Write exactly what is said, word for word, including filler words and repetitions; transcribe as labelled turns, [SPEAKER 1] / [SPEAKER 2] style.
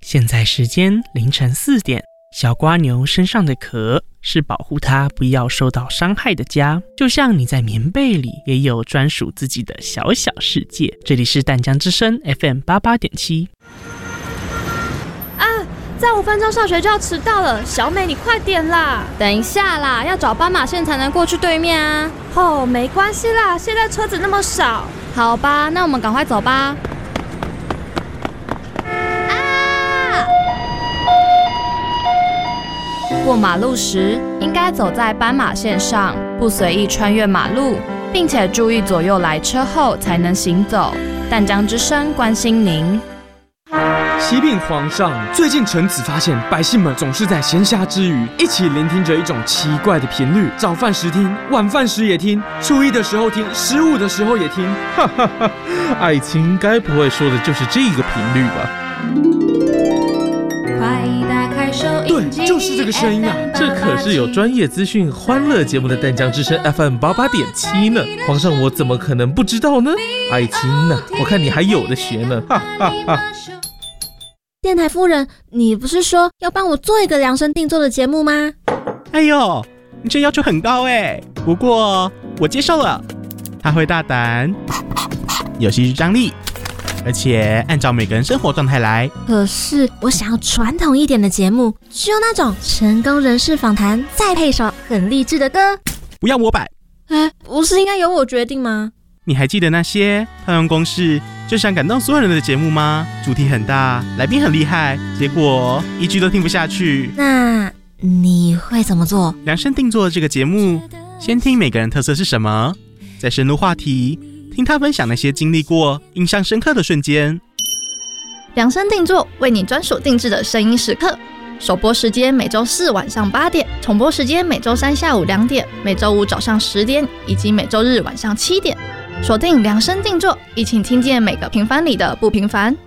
[SPEAKER 1] 现在时间凌晨四点，小蝸牛身上的壳是保护它不要受到伤害的家，就像你在棉被里也有专属自己的小小世界。这里是淡江之声 F M 八八点七。
[SPEAKER 2] 啊，再五分钟上学就要迟到了，小美你快点啦！
[SPEAKER 3] 等一下啦，要找斑马线才能过去对面啊。
[SPEAKER 2] 哦，没关系啦，现在车子那么少。
[SPEAKER 3] 好吧，那我们赶快走吧。过马路时，应该走在斑马线上，不随意穿越马路，并且注意左右来车后才能行走。淡江之声关心您。
[SPEAKER 4] 启禀皇上，最近臣子发现百姓们总是在闲暇之余一起聆听着一种奇怪的频率，早饭时听，晚饭时也听，初一的时候听，十五的时候也听。
[SPEAKER 5] 哈哈哈，爱卿该不会说的就是这个频率吧？
[SPEAKER 4] 对，就是这个声音啊！
[SPEAKER 5] 这可是有专业资讯、欢乐节目的淡江之声 F M 八八点七呢。皇上，我怎么可能不知道呢？爱卿呐，我看你还有的学呢！哈哈哈。
[SPEAKER 6] 电台夫人，你不是说要帮我做一个量身定做的节目吗？
[SPEAKER 7] 哎呦，你这要求很高哎，不过我接受了。他会大胆，有戏剧张力，而且按照每个人生活状态来。
[SPEAKER 6] 可是我想要传统一点的节目，就那种成功人士访谈，再配首很励志的歌。
[SPEAKER 7] 不要模板。
[SPEAKER 6] 哎，不是应该由我决定吗？
[SPEAKER 7] 你还记得那些套用公式就想感动所有人的节目吗？主题很大，来宾很厉害，结果一句都听不下去。
[SPEAKER 6] 那你会怎么做？
[SPEAKER 7] 量身定做这个节目，先听每个人特色是什么，再深入话题，听他分享那些经历过印象深刻的瞬间。
[SPEAKER 8] 量身定做，为你专属定制的声音时刻。首播时间每周四晚上八点，重播时间每周三下午两点，每周五早上十点，以及每周日晚上七点。锁定量身定做，一起听见每个平凡里的不平凡。